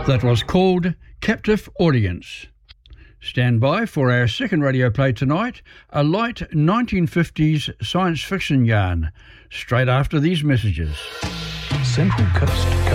That was called Captive Audience. Stand by for our second radio play tonight, a light 1950s science fiction yarn, straight after these messages. Central Coast